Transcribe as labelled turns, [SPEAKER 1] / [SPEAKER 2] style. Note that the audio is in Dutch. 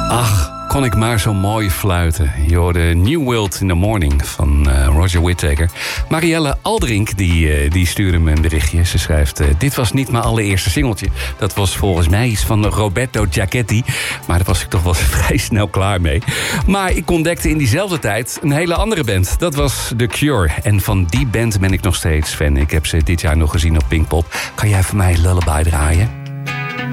[SPEAKER 1] Ach, kon ik maar zo mooi fluiten. Je hoorde New World in the Morning van Roger Whittaker. Marielle Alderink die stuurde me een berichtje. Ze schrijft, dit was niet mijn allereerste singeltje. Dat was volgens mij iets van Roberto Giachetti. Maar daar was ik toch wel vrij snel klaar mee. Maar ik ontdekte in diezelfde tijd een hele andere band. Dat was The Cure. En van die band ben ik nog steeds fan. Ik heb ze dit jaar nog gezien op Pinkpop. Kan jij voor mij Lullaby draaien?